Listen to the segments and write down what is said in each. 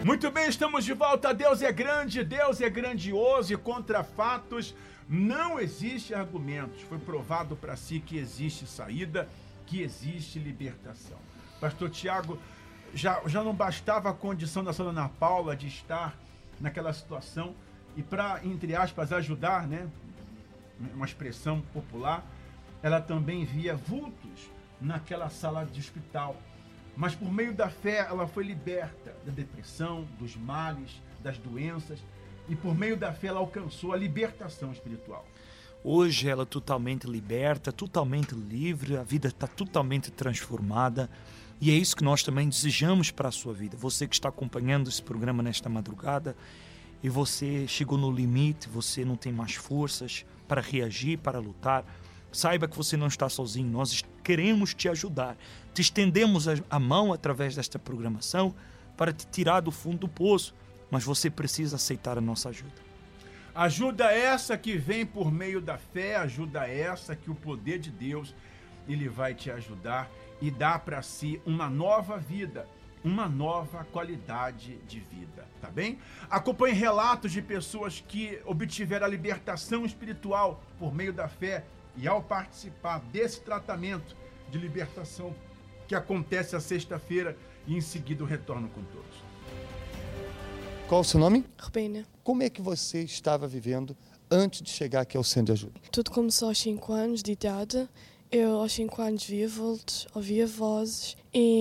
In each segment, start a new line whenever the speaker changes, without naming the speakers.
Muito bem, estamos de volta. Deus é grande, Deus é grandioso e contra fatos não existe argumentos. Foi provado para si que existe saída, que existe libertação. Pastor Tiago, já não bastava a condição da senhora Ana Paula de estar naquela situação e para, entre aspas, ajudar, né? Uma expressão popular, ela também via vultos naquela sala de hospital. Mas por meio da fé, ela foi liberta da depressão, dos males, das doenças. E por meio da fé, ela alcançou a libertação espiritual.
Hoje ela é totalmente liberta, totalmente livre, a vida está totalmente transformada. E é isso que nós também desejamos para a sua vida. Você que está acompanhando esse programa nesta madrugada e você chegou no limite, você não tem mais forças para reagir, para lutar, saiba que você não está sozinho. Nós queremos te ajudar. Te estendemos a mão através desta programação para te tirar do fundo do poço, mas você precisa aceitar a nossa ajuda.
Ajuda essa que vem por meio da fé, ajuda essa que o poder de Deus, ele vai te ajudar e dar para si uma nova vida, uma nova qualidade de vida, tá bem? Acompanhe relatos de pessoas que obtiveram a libertação espiritual por meio da fé e ao participar desse tratamento de libertação que acontece a sexta-feira e em seguida o retorno com todos.
Qual o seu nome?
Rubina.
Como é que você estava vivendo antes de chegar aqui ao centro de ajuda?
Tudo começou aos 5 anos de idade. Eu aos 5 anos via vultos, ouvia vozes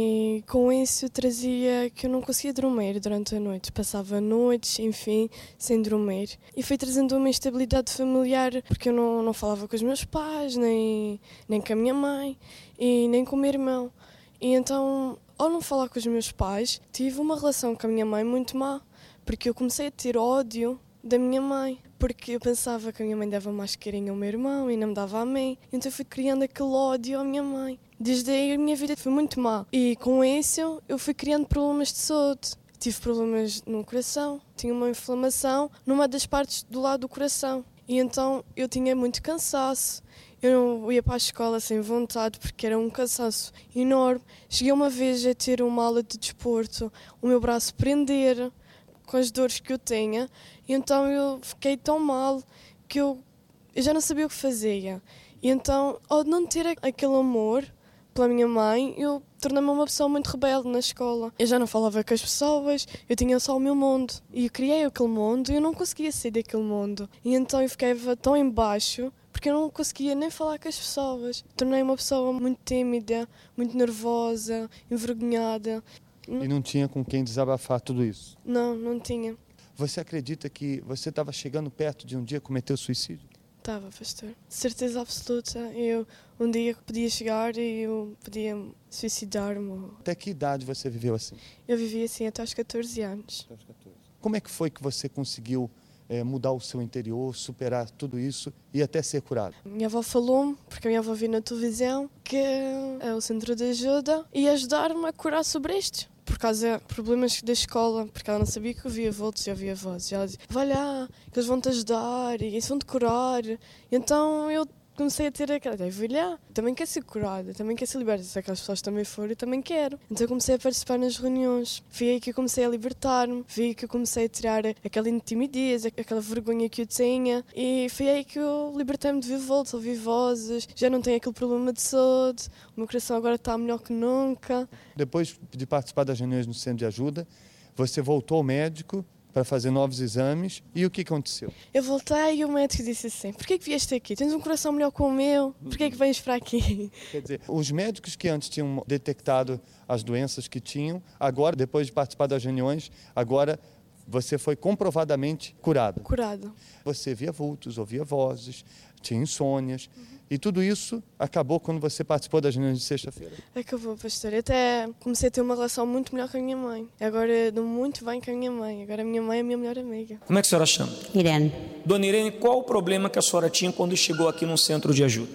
e com isso trazia que eu não conseguia dormir durante a noite. Passava noites, enfim, sem dormir. E foi trazendo uma instabilidade familiar porque eu não falava com os meus pais, nem com a minha mãe e nem com o meu irmão. E então, ao não falar com os meus pais, tive uma relação com a minha mãe muito má, porque eu comecei a ter ódio da minha mãe, porque eu pensava que a minha mãe dava mais carinho ao meu irmão e não me dava a mim, então eu fui criando aquele ódio à minha mãe. Desde aí a minha vida foi muito má e com isso eu fui criando problemas de saúde. Tive problemas no coração, tinha uma inflamação numa das partes do lado do coração e então eu tinha muito cansaço. Eu não ia para a escola sem vontade porque era um cansaço enorme. Cheguei uma vez a ter uma aula de desporto, o meu braço prender com as dores que eu tinha. E então eu fiquei tão mal que eu já não sabia o que fazia. E então, ao não ter aquele amor pela minha mãe, eu tornei-me uma pessoa muito rebelde na escola. Eu já não falava com as pessoas, eu tinha só o meu mundo. E eu criei aquele mundo e eu não conseguia sair daquele mundo. E então eu ficava tão em baixo porque eu não conseguia nem falar com as pessoas. Tornei uma pessoa muito tímida, muito nervosa, envergonhada.
E não tinha com quem desabafar tudo isso?
Não tinha.
Você acredita que você estava chegando perto de um dia cometer o suicídio?
Estava, pastor. Certeza absoluta. Eu um dia podia chegar e eu podia suicidar-me.
Até que idade você viveu assim?
Eu vivi assim até aos 14 anos.
Até aos 14. Como é que foi que você conseguiu mudar o seu interior, superar tudo isso e até ser curado?
Minha avó falou-me, porque a minha avó viu na televisão, que é o centro de ajuda e ajudar-me a curar sobre isto. Por causa de problemas da escola, porque ela não sabia que eu via vultos e ouvia vozes. Ela dizia, vai lá, que eles vão-te ajudar e eles vão-te curar. Então eu comecei a ter aquela ideia, vou lá, também quero ser curada, também quero ser liberta. Se aquelas pessoas também forem, eu também quero. Então eu comecei a participar nas reuniões. Foi aí que eu comecei a libertar-me, foi aí que eu comecei a tirar aquela timidez, aquela vergonha que eu tinha. E foi aí que eu libertei-me de ouvir vultos, ouvir vozes, já não tenho aquele problema de saúde, o meu coração agora está melhor que nunca.
Depois de participar das reuniões no centro de ajuda, você voltou ao médico para fazer novos exames. E o que aconteceu?
Eu voltei e o médico disse assim, por que vieste aqui? Tens um coração melhor que o meu? Por que vens para aqui?
Quer dizer, os médicos que antes tinham detectado as doenças que tinham, agora, depois de participar das reuniões, agora você foi comprovadamente curado.
Curado.
Você via vultos, ouvia vozes, tinha insônias. E tudo isso acabou quando você participou das reuniões de sexta-feira?
Acabou, pastor. Eu até comecei a ter uma relação muito melhor com a minha mãe. Agora eu dou muito bem com a minha mãe. Agora a minha mãe é a minha melhor amiga.
Como é que a senhora chama?
Irene.
Dona Irene, qual o problema que a senhora tinha quando chegou aqui no centro de ajuda?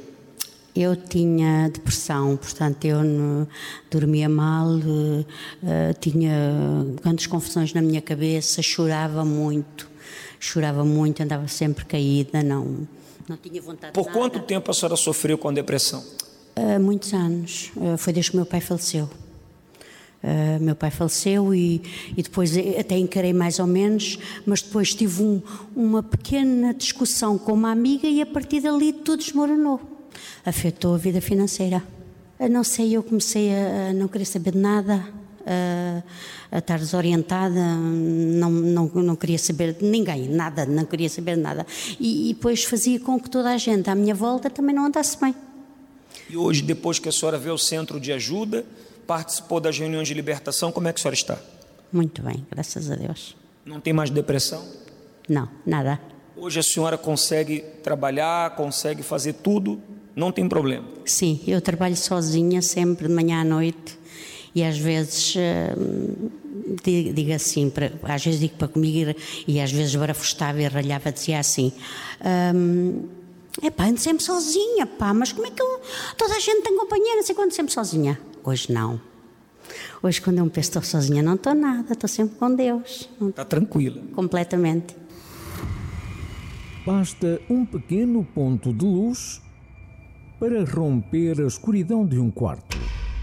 Eu tinha depressão, portanto eu dormia mal, tinha grandes confusões na minha cabeça, chorava muito, andava sempre caída, não tinha vontade de nada.
Por quanto tempo a senhora sofreu com depressão?
Muitos anos, foi desde que meu pai faleceu. Meu pai faleceu e depois até encarei mais ou menos, mas depois tive uma pequena discussão com uma amiga e a partir dali tudo desmoronou. Afetou a vida financeira. Não sei, eu comecei a não querer saber de nada, a estar desorientada, não queria saber de ninguém, nada, não queria saber de nada. E depois fazia com que toda a gente à minha volta também não andasse bem.
E hoje, depois que a senhora vê o centro de ajuda, participou das reuniões de libertação, como é que a senhora está?
Muito bem, graças a Deus.
Não tem mais depressão?
Não, nada.
Hoje a senhora consegue trabalhar, consegue fazer tudo, não tem problema?
Sim, eu trabalho sozinha sempre, de manhã à noite, e às vezes digo assim, às vezes digo para comigo e às vezes barafustava e ralhava, dizia assim... ando sempre sozinha, mas como é que toda a gente tem companheira, não sei quando, sempre sozinha. Hoje não. Hoje, quando eu me penso estou sozinha, não estou nada, estou sempre com Deus.
Está tranquila?
Completamente.
Basta um pequeno ponto de luz para romper a escuridão de um quarto.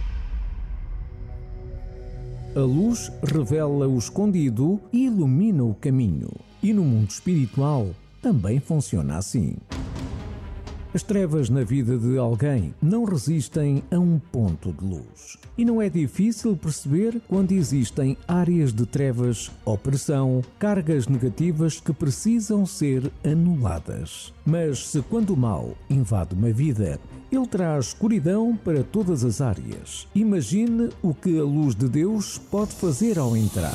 A luz revela o escondido e ilumina o caminho. E no mundo espiritual também funciona assim. As trevas na vida de alguém não resistem a um ponto de luz. E não é difícil perceber quando existem áreas de trevas, opressão, cargas negativas que precisam ser anuladas. Mas se quando o mal invade uma vida, ele traz escuridão para todas as áreas. Imagine o que a luz de Deus pode fazer ao entrar.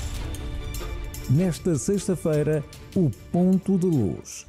Nesta sexta-feira, o ponto de luz.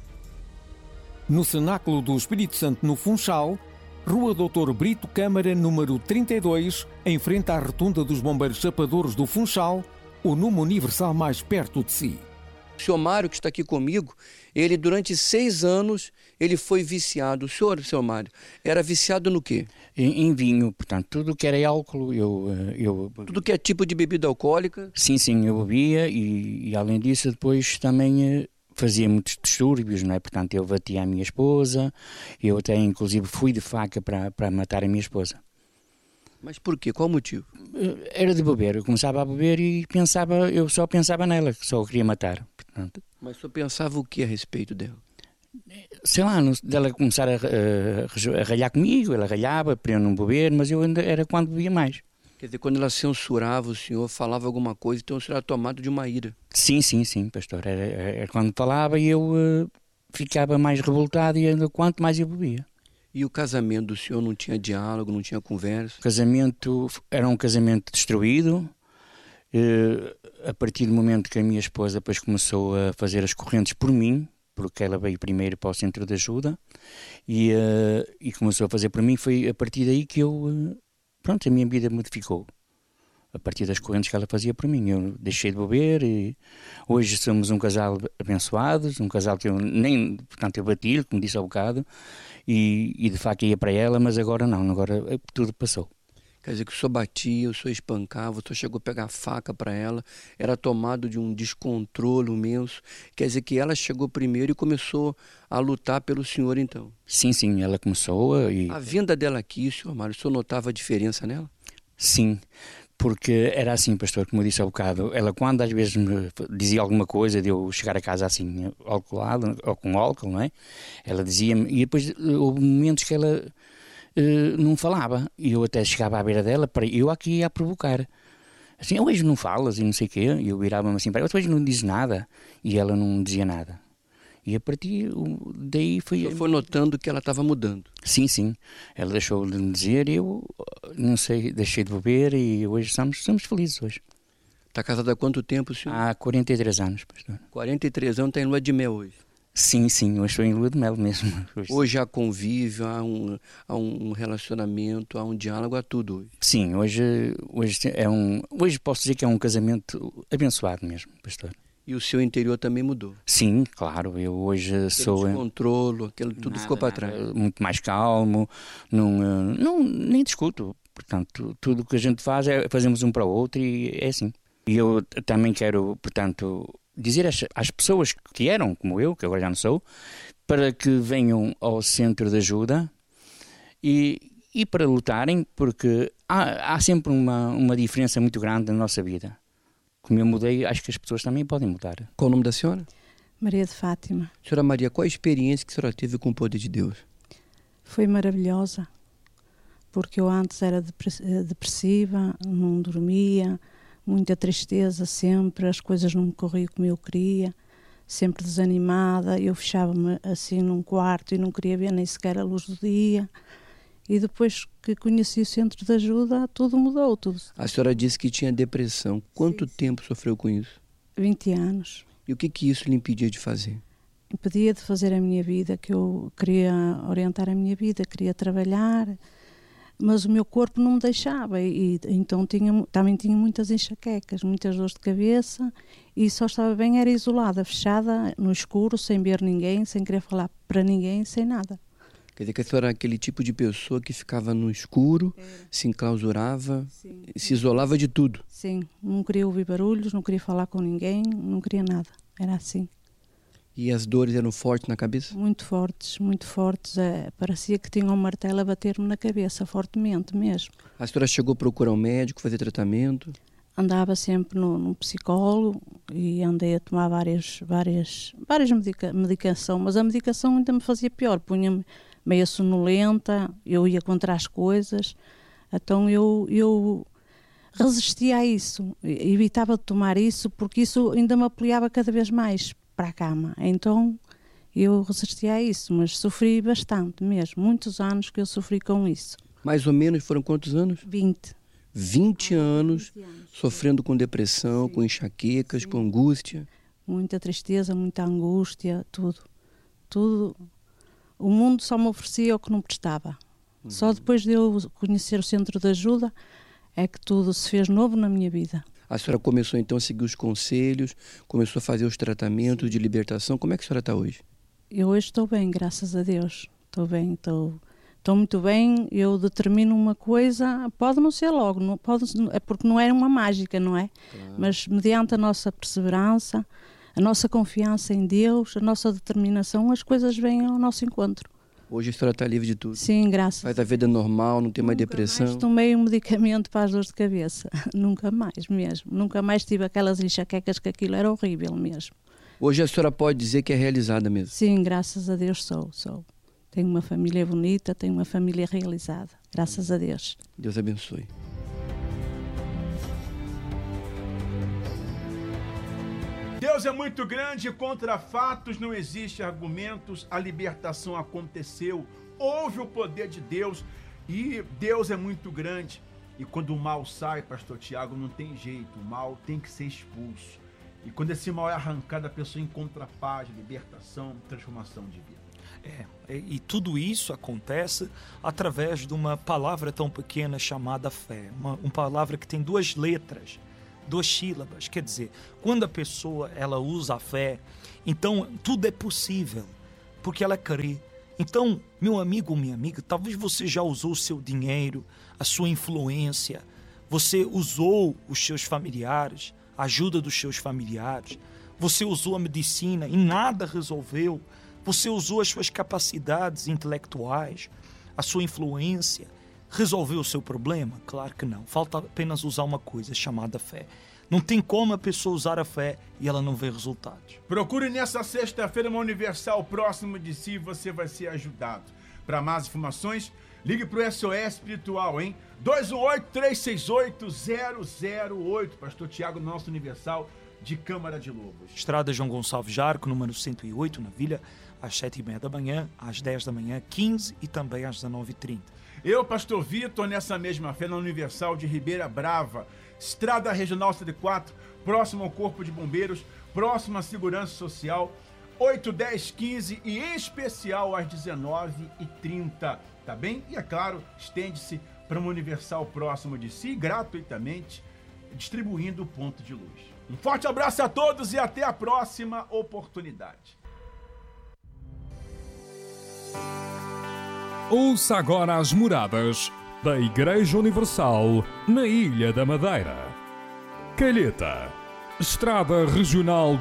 No Cenáculo do Espírito Santo, no Funchal, Rua Doutor Brito Câmara, número 32, em frente à Rotunda dos Bombeiros Chapadores do Funchal, o número universal mais perto de si.
O senhor Mário, que está aqui comigo, ele durante 6 anos, ele foi viciado. O senhor Mário, era viciado no quê?
Em vinho, portanto, tudo que era álcool, eu...
Tudo que é tipo de bebida alcoólica?
Sim, eu bebia e além disso, depois também... fazia muitos distúrbios, não é? Portanto, eu batia a minha esposa, eu até inclusive fui de faca para matar a minha esposa.
Mas por quê? Qual o motivo?
Era de beber, eu começava a beber e eu só pensava nela, que só queria matar. Portanto.
Mas só pensava o que a respeito dela?
Sei lá, dela começar a ralhar comigo, ela ralhava para eu não beber, mas eu ainda era quando bebia mais.
Quer dizer, quando ela censurava o senhor, falava alguma coisa, então o senhor era tomado de uma ira.
Sim, pastor. Era quando falava e eu ficava mais revoltado e ainda quanto mais eu bebia.
E o casamento do senhor não tinha diálogo, não tinha conversa?
O casamento era um casamento destruído. A partir do momento que a minha esposa depois começou a fazer as correntes por mim, porque ela veio primeiro para o centro de ajuda e começou a fazer por mim, foi a partir daí que a minha vida modificou. A partir das correntes que ela fazia por mim. Eu deixei de beber e hoje somos um casal abençoados, um casal que eu bati-lhe, como disse há bocado, e de facto ia para ela, mas agora não, agora tudo passou.
Quer dizer que o senhor batia, o senhor espancava, o senhor chegou a pegar a faca para ela, era tomado de um descontrole imenso. Quer dizer que ela chegou primeiro e começou a lutar pelo senhor então?
Sim, ela começou
A vinda dela aqui, senhor Mário, o senhor notava a diferença nela?
Sim, porque era assim, pastor, como eu disse há bocado, ela quando às vezes me dizia alguma coisa de eu chegar a casa assim, alcoolado, ou com álcool, não é? Ela dizia-me, e depois houve momentos que ela não falava, e eu até chegava à beira dela, eu aqui ia a provocar. Assim, hoje não falas e não sei o quê, e eu virava-me assim para ela, hoje não dizes nada, e ela não dizia nada. E a partir daí foi...
Você foi notando que ela estava mudando?
Sim. Ela deixou de me dizer e eu, não sei, deixei de beber e hoje somos felizes hoje.
Está casada há quanto tempo, senhor?
Há 43 anos, pastor.
43 anos, está em lua de mel hoje?
Sim, hoje estou em lua de mel mesmo.
Hoje há convívio, há um relacionamento, há um diálogo, há tudo hoje?
Sim, hoje posso dizer que é um casamento abençoado mesmo, pastor.
E o seu interior também mudou?
Sim, claro. Eu hoje sou...
descontrole, aquilo tudo ficou para trás?
Muito mais calmo, nem discuto. Portanto, tudo o que a gente faz fazemos um para o outro e é assim. E eu também quero, portanto, dizer às pessoas que eram como eu, que agora já não sou, para que venham ao centro de ajuda e e para lutarem, porque há sempre uma diferença muito grande na nossa vida. Como eu mudei, acho que as pessoas também podem mudar.
Qual o nome da senhora?
Maria de Fátima.
Senhora Maria, qual a experiência que a senhora teve com o poder de Deus?
Foi maravilhosa, porque eu antes era depressiva, não dormia, muita tristeza sempre, as coisas não me corriam como eu queria, sempre desanimada, eu fechava-me assim num quarto e não queria ver nem sequer a luz do dia. E depois que conheci o centro de ajuda, tudo mudou. Tudo.
A senhora disse que tinha depressão. Quanto tempo sofreu com isso?
20 anos.
E o que isso lhe impedia de fazer?
Impedia de fazer a minha vida, que eu queria orientar a minha vida, queria trabalhar, mas o meu corpo não me deixava. E então também tinha muitas enxaquecas, muitas dores de cabeça, e só estava bem, era isolada, fechada, no escuro, sem ver ninguém, sem querer falar para ninguém, sem nada.
Quer dizer que a senhora era aquele tipo de pessoa que ficava no escuro, se enclausurava, se isolava de tudo.
Sim, não queria ouvir barulhos, não queria falar com ninguém, não queria nada. Era assim.
E as dores eram fortes na cabeça?
Muito fortes, muito fortes. Parecia que tinha um martelo a bater-me na cabeça, fortemente mesmo.
A senhora chegou a procurar um médico, fazer tratamento?
Andava sempre num psicólogo e andei a tomar várias medicação, mas a medicação ainda me fazia pior, punha-me meio sonolenta, eu ia contra as coisas, então eu resistia a isso, evitava de tomar isso, porque isso ainda me apoiava cada vez mais para a cama, então eu resistia a isso, mas sofri bastante mesmo, muitos anos que eu sofri com isso.
Mais ou menos foram quantos anos?
20.
20 anos sofrendo com depressão,
sim,
com enxaquecas,
sim,
com angústia.
Muita tristeza, muita angústia, tudo. O mundo só me oferecia o que não prestava. Só depois de eu conhecer o centro de ajuda é que tudo se fez novo na minha vida.
A senhora começou então a seguir os conselhos, começou a fazer os tratamentos de libertação. Como é que a senhora está hoje?
Eu hoje estou bem, graças a Deus. Estou bem, estou muito bem. Eu determino uma coisa, pode não ser logo, não pode, é porque não é uma mágica, não é? Claro. Mas mediante a nossa perseverança, a nossa confiança em Deus, a nossa determinação, as coisas vêm ao nosso encontro.
Hoje a senhora está livre de tudo?
Sim, graças.
Faz a vida normal, não tem mais depressão?
Nunca mais tomei um medicamento para as dores de cabeça. Nunca mais mesmo. Nunca mais tive aquelas enxaquecas, que aquilo era horrível mesmo.
Hoje a senhora pode dizer que é realizada mesmo?
Sim, graças a Deus sou. Tenho uma família bonita, tenho uma família realizada. Graças a Deus.
Deus abençoe.
Deus é muito grande, contra fatos não existe argumentos, a libertação aconteceu, houve o poder de Deus e Deus é muito grande. E quando o mal sai, pastor Tiago, não tem jeito, o mal tem que ser expulso. E quando esse mal é arrancado, a pessoa encontra paz, libertação, transformação de vida.
E tudo isso acontece através de uma palavra tão pequena chamada fé, uma palavra que tem 2 letras. 2 sílabas, quer dizer, quando a pessoa ela usa a fé, então tudo é possível, porque ela crê. Então, meu amigo ou minha amiga, talvez você já usou o seu dinheiro, a sua influência, você usou os seus familiares, a ajuda dos seus familiares, você usou a medicina e nada resolveu, você usou as suas capacidades intelectuais, a sua influência, resolveu o seu problema? Claro que não. Falta apenas usar uma coisa chamada fé. Não tem como a pessoa usar a fé e ela não ver resultados.
Procure nessa sexta-feira uma Universal próximo de si e você vai ser ajudado. Para mais informações, ligue para o SOS Espiritual, hein? 218-368-008. Pastor Tiago, nosso Universal de Câmara de Lobos.
Estrada João Gonçalves de Arco, número 108, na Vila, às 7h30 da manhã, às 10 da manhã, 15 e também às 19h30.
Eu, pastor Vitor, nessa mesma fé na Universal de Ribeira Brava, Estrada Regional 104, próximo ao Corpo de Bombeiros, próximo à Segurança Social, 8, 10, 15 e em especial às 19h30, tá bem? E é claro, estende-se para uma Universal próximo de si, gratuitamente, distribuindo o ponto de luz. Um forte abraço a todos e até a próxima oportunidade.
Ouça agora as moradas da Igreja Universal na Ilha da Madeira. Calheta, Estrada Regional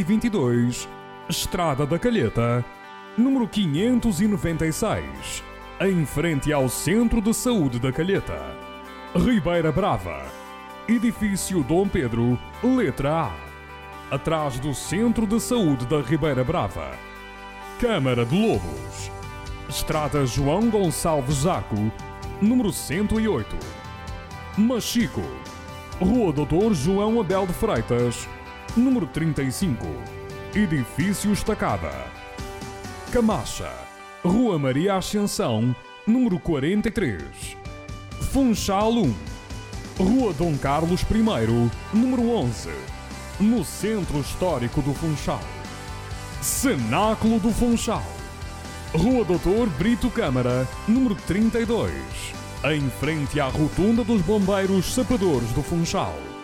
222, Estrada da Calheta, número 596. em frente ao Centro de Saúde da Calheta. Ribeira Brava, Edifício Dom Pedro, letra A, atrás do Centro de Saúde da Ribeira Brava. Câmara de Lobos, Estrada João Gonçalves Zaco, número 108. Machico, Rua Doutor João Abel de Freitas, número 35, Edifício Estacada. Camacha, Rua Maria Ascensão, número 43. Funchal 1, Rua Dom Carlos I, número 11, no Centro Histórico do Funchal. Cenáculo do Funchal, Rua Doutor Brito Câmara, número 32, em frente à Rotunda dos Bombeiros Sapadores do Funchal.